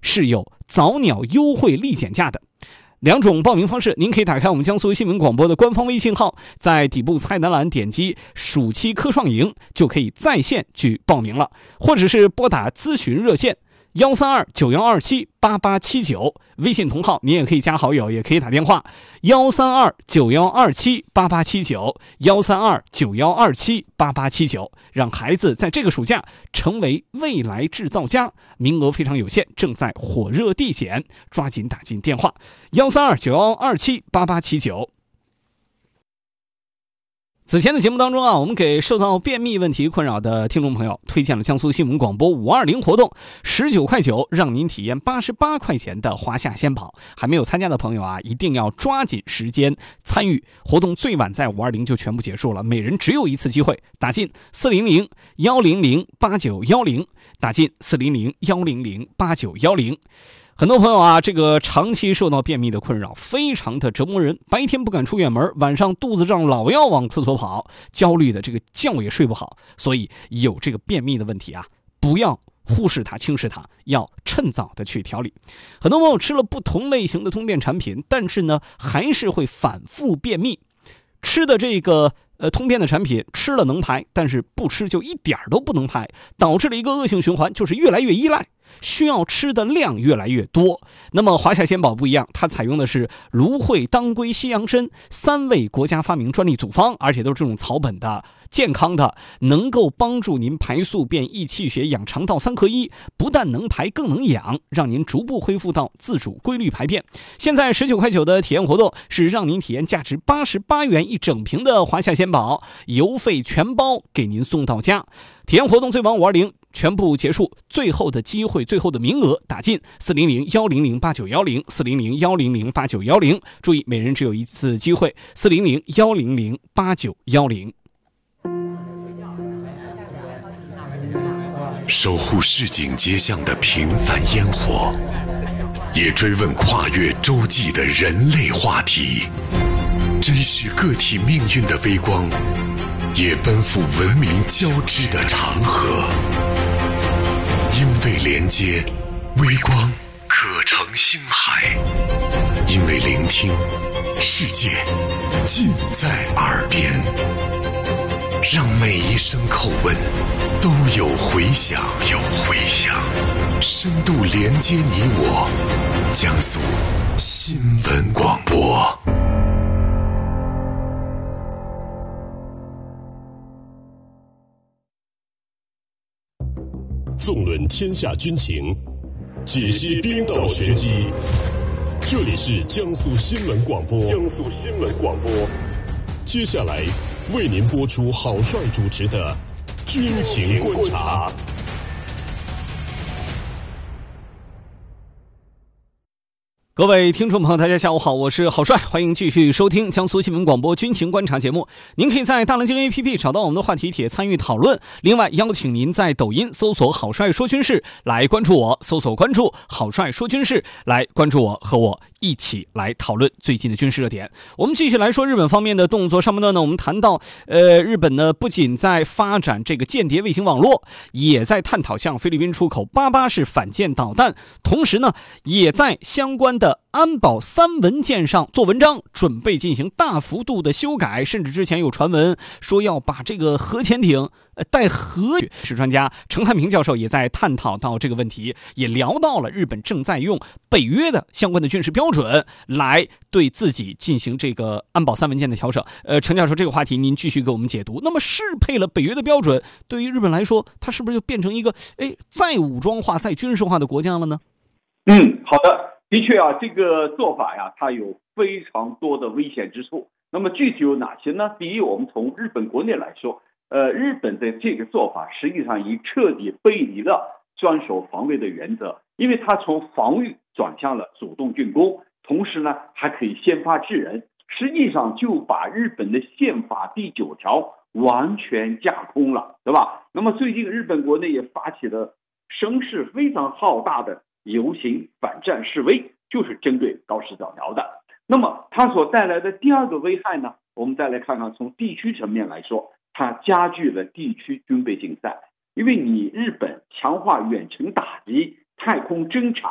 是有早鸟优惠立减价的。两种报名方式，您可以打开我们江苏新闻广播的官方微信号，在底部菜单栏点击暑期科创营，就可以在线去报名了，或者是拨打咨询热线13291278879，微信同号您也可以加好友，也可以打电话13291278879，13291278879，让孩子在这个暑假成为未来制造家。名额非常有限，正在火热递减，抓紧打进电话13291278879。此前的节目当中啊，我们给受到便秘问题困扰的听众朋友推荐了江苏新闻广播520活动，19块9让您体验88块钱的华夏鲜宝。还没有参加的朋友啊，一定要抓紧时间参与活动，最晚在520就全部结束了，每人只有一次机会，打进400-100-8910，打进400-100-8910。很多朋友啊，这个长期受到便秘的困扰，非常的折磨人，白天不敢出远门，晚上肚子胀老要往厕所跑，焦虑的这个觉也睡不好。所以有这个便秘的问题啊，不要忽视它轻视它，要趁早的去调理。很多朋友吃了不同类型的通便产品，但是呢还是会反复便秘。吃的这个通便的产品吃了能排，但是不吃就一点都不能排，导致了一个恶性循环，就是越来越依赖，需要吃的量越来越多。那么华夏鲜宝不一样，它采用的是芦荟、当归、西洋参3味国家发明专利组方，而且都是这种草本的、健康的，能够帮助您排宿便、益气血、养肠道3合1，不但能排更能养，让您逐步恢复到自主规律排便。现在19块9的体验活动是让您体验价值88元一整瓶的华夏鲜宝，邮费全包给您送到家。体验活动最晚520全部结束，最后的机会，最后的名额，打进400-100-8910，400-100-8910。注意，每人只有一次机会，400-100-8910。 守护市井街巷的平凡烟火，也追问跨越洲际的人类话题，珍视个体命运的微光，也奔赴文明交织的长河。因为连接，微光可成星海；因为聆听，世界尽在耳边。让每一声口吻都有回响，深度连接你我。江苏新闻广播。 纵论天下军情，解析兵道玄机。这里是江苏新闻广播。接下来为您播出郝帅主持的军情观察。 各位听众朋友大家下午好，我是郝帅，欢迎继续收听江苏新闻广播军情观察节目。您可以在大蓝鲸 APP 找到我们的话题帖参与讨论，另外邀请您在抖音搜索郝帅说军事来关注我，搜索关注郝帅说军事来关注我，和我一起来讨论最近的军事热点。我们继续来说日本方面的动作。上半段呢，我们谈到日本呢不仅在发展这个间谍卫星网络，也在探讨向菲律宾出口88式反舰导弹，同时呢也在相关的安保3文件上做文章，准备进行大幅度的修改，甚至之前有传闻说要把这个核潜艇带核。是专家陈汉平教授也在探讨到这个问题，也聊到了日本正在用北约的相关的军事标准来对自己进行这个安保3文件的调整。陈教授，这个话题您继续给我们解读。那么适配了北约的标准，对于日本来说，它是不是就变成一个再武装化、再军事化的国家了呢？ 好的。的确啊，这个做法呀，它有非常多的危险之处。那么具体有哪些呢？第一，我们从日本国内来说，日本的这个做法实际上已彻底背离了专守防卫的原则，因为它从防御转向了主动进攻，同时呢还可以先发制人，实际上就把日本的宪法第9条完全架空了，对吧？那么最近日本国内也发起了声势非常浩大的游行反战示威，就是针对高市早苗的。那么它所带来的第二个危害呢，我们再来看看从地区层面来说，它加剧了地区军备竞赛。因为你日本强化远程打击、太空侦察